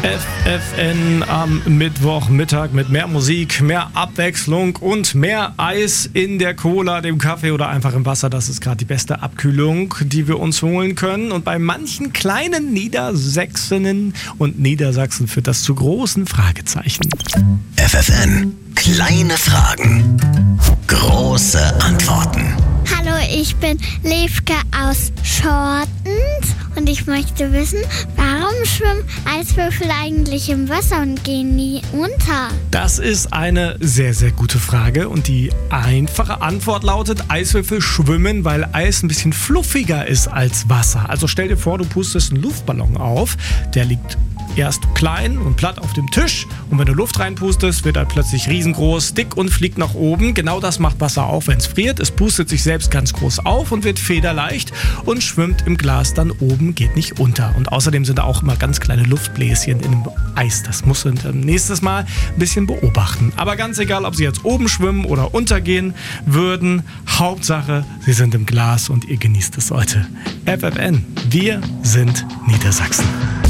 FFN am Mittwochmittag mit mehr Musik, mehr Abwechslung und mehr Eis in der Cola, dem Kaffee oder einfach im Wasser. Das ist gerade die beste Abkühlung, die wir uns holen können. Und bei manchen kleinen Niedersächsinnen und Niedersachsen führt das zu großen Fragezeichen. FFN. Kleine Fragen. Große Antworten. Hallo, ich bin Levke aus Schortens und ich möchte wissen, warum schwimmen Eiswürfel eigentlich im Wasser und gehen nie unter? Das ist eine sehr, sehr gute Frage und die einfache Antwort lautet, Eiswürfel schwimmen, weil Eis ein bisschen fluffiger ist als Wasser. Also stell dir vor, du pustest einen Luftballon auf, der liegt erst klein und platt auf dem Tisch und wenn du Luft reinpustest, wird er plötzlich riesengroß, dick und fliegt nach oben. Genau das macht Wasser auch, wenn es friert. Es pustet sich selbst ganz groß auf und wird federleicht und schwimmt im Glas dann oben, geht nicht unter. Und außerdem sind da auch immer ganz kleine Luftbläschen in dem Eis. Das musst du nächstes Mal ein bisschen beobachten. Aber ganz egal, ob sie jetzt oben schwimmen oder untergehen würden, Hauptsache, sie sind im Glas und ihr genießt es heute. FFN, wir sind Niedersachsen.